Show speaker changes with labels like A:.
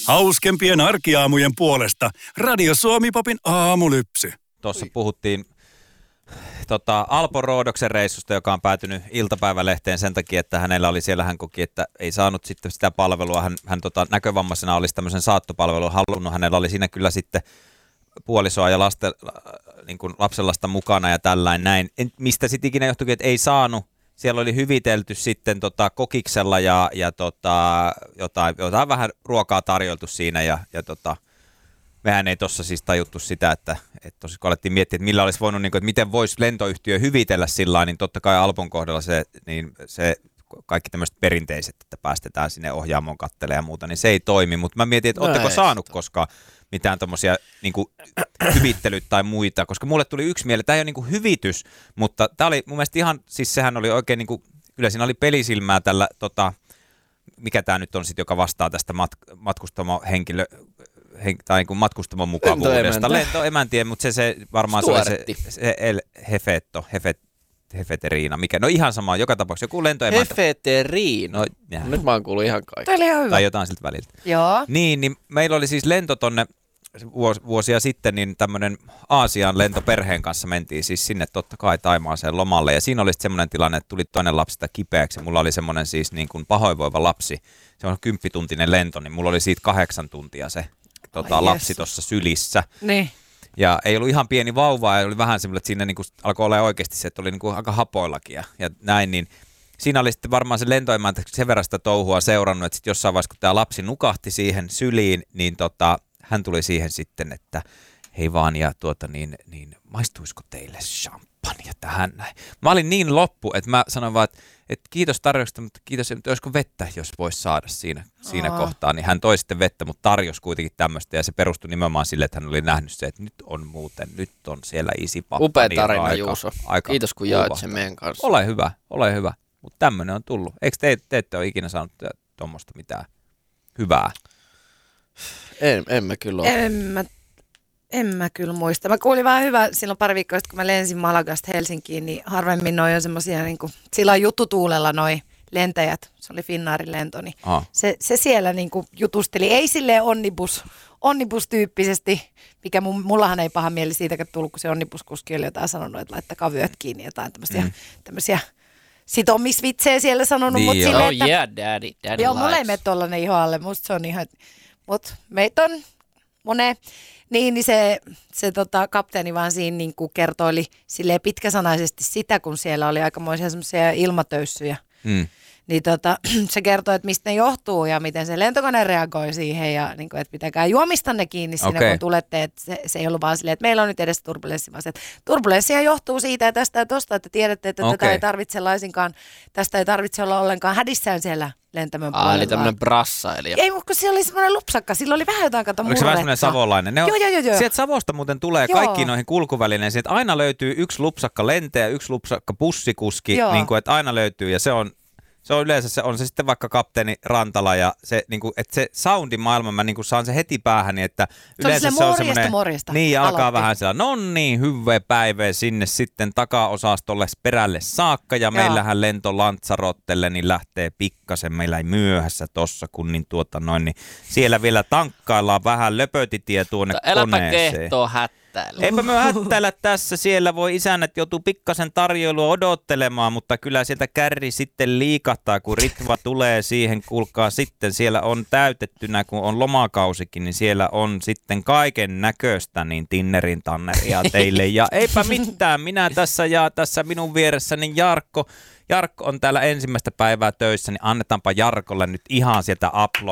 A: Hauskempien arkiaamujen puolesta Radio Suomi-popin aamulypsy.
B: Tuossa puhuttiin Alpo Roodoksen reissusta, joka on päätynyt iltapäivälehteen sen takia, että hänellä oli siellä, hän koki, että ei saanut sitten sitä palvelua. Hän näkövammaisena olisi tämmöisen saattopalvelun halunnut. Hänellä oli siinä kyllä sitten puolisoa ja niin kuin lapsenlasta mukana ja tällainen näin. Mistä sitten ikinä johtuikin, että ei saanut. Siellä oli hyvitelty sitten kokiksella ja jotain vähän ruokaa tarjoltu siinä ja mehän ei tuossa siis tajuttu sitä, että tosi kun alettiin miettiä, että millä olisi voinut, niin kuin, että miten voisi lentoyhtiö hyvitellä sillä niin totta kai Alpon kohdalla se kaikki tämmöiset perinteiset, että päästetään sinne ohjaamoon kattelemaan ja muuta, niin se ei toimi, mutta mä mietin, että ootteko saanut koskaan mitään tommosia niinku hyvittelyt tai muita, koska mulle tuli yksi mieleen, tämä ei ole niinku hyvitys, mutta tämä oli mun mielestä ihan, siis sehän oli oikein niinku, kyllä siinä oli pelisilmää tällä, mikä tämä nyt on sitten, joka vastaa tästä matkustamohenkilö, tai niin kuin matkustamon mukavuudesta. Lentoemäntiä, mutta se varmaan se Hefeteriina, mikä, no ihan sama, joka tapauksessa joku lentoemäntä.
C: Hefeteriina? No, nyt mä oon kuullut ihan kaikki.
B: Tai jotain siltä väliltä.
D: Joo.
B: Niin meillä oli siis lento tonne vuosia sitten, niin tämmöinen Aasian lento perheen kanssa mentiin siis sinne totta kai Taimaaseen lomalle. Ja siinä oli sitten semmoinen tilanne, että tuli toinen lapsi kipeäksi. Mulla oli semmoinen siis niin kuin pahoinvoiva lapsi, se on 10-tuntinen lento, niin mulla oli siitä 8 tuntia se lapsi tuossa sylissä.
D: Niin.
B: Ja ei ollut ihan pieni vauva, ja oli vähän semmoinen, että siinä niin kuin alkoi olla oikeasti se, että oli niin kuin aika hapoillakin ja näin, niin siinä oli sitten varmaan se lentoemäntä sen verran sitä touhua seurannut, että sitten jossain vaiheessa, kun tämä lapsi nukahti siihen syliin, niin hän tuli siihen sitten, että hei vaan, ja maistuisiko teille champagne tähän näin. Mä olin niin loppu, että mä sanoin vaan, että kiitos tarjouksesta, mutta kiitos, että olisiko vettä, jos voisi saada siinä kohtaa. Niin hän toi sitten vettä, mutta tarjosi kuitenkin tämmöistä, ja se perustui nimenomaan sille, että hän oli nähnyt se, että nyt on siellä isipappa.
C: Upea tarina, Juuso. Kiitos, kun jaat sen meidän kanssa.
B: Ole hyvä. Mutta tämmöinen on tullut. Eikö te ette ole ikinä saanut tuommoista mitään hyvää?
C: Emme kyllä ole.
D: En mä kyllä muista. Mä kuulin vähän hyvä silloin pari viikkoa sitten, kun mä lensin Malagasta Helsinkiin, niin harvemmin noi on semmosia niin sillä on juttutuulella noi lentäjät. Se oli Finnairin lento, niin se siellä niin kuin jutusteli. Ei silleen onnibus-tyyppisesti, mikä mullahan ei paha mieli siitäkään tullut, kun se onnibuskuski oli jotain sanonut, että laittakaa vyöt kiinni, jotain tämmöisiä sitomisvitsejä siellä sanonut.
B: Niin,
C: daddy
D: joo,
C: likes.
D: mulla ei mene tollanen iho alle, musta se on ihan, mut meitä on moneen. Niin se kapteeni vaan siinä niin kuin kertoili silleen pitkäsanaisesti sitä, kun siellä oli aikamoisia semmoisia ilmatöyssyjä. Niin se kertoi, että mistä ne johtuu ja miten se lentokone reagoi siihen ja niin kuin, että pitäkää juomistanne kiinni siinä, kun tulette. Että se ei ollut vaan silleen, että meillä on nyt edessä turbulenssi, vaan se, että turbulenssia johtuu siitä ja tästä ja tosta, että tiedätte, että tätä ei tarvitse laisinkaan, tästä ei tarvitse olla ollenkaan hädissään siellä lentämön puolella.
C: Eli tämmöinen brassailija.
D: Ei, mutta se oli semmoinen lupsakka, sillä oli vähän jotain murretta.
B: Oliko se vähän semmoinen savolainen?
D: Joo.
B: Sieltä Savosta muuten tulee kaikkiin noihin kulkuvälineisiin, että aina löytyy yksi lupsakka lentäjä, yksi lupsakka bussikuski, niin kuin, että aina löytyy ja se on yleensä se on se sitten vaikka kapteeni Rantala ja se niinku, että se soundimaailma mä niinku saan se heti päähän, niin että yleensä se on semmoinen niin ja alkaa vähän siellä no niin hyvää päivää sinne sitten takaosastolle perälle saakka ja meillähän lento Lanzarottelle niin lähtee pikkasen meillä ei myöhässä tossa kun niin niin siellä vielä tankkaillaan vähän löpötitie tuonne koneeseen.
C: Äläpä kehtoo hättäillä.
B: Eipä me hättäillä tässä, siellä voi isännät joutuu pikkasen tarjoilua odottelemaan, mutta kyllä sieltä kärri sitten liikahtaa, kun Ritva tulee siihen, kuulkaa sitten, siellä on täytettynä, kun on lomakausikin, niin siellä on sitten kaiken näköistä, niin tinnerin tanneria teille, ja eipä mitään, minä tässä ja tässä minun vieressäni Jarkko on täällä ensimmäistä päivää töissä, niin annetaanpa Jarkolle nyt ihan sieltä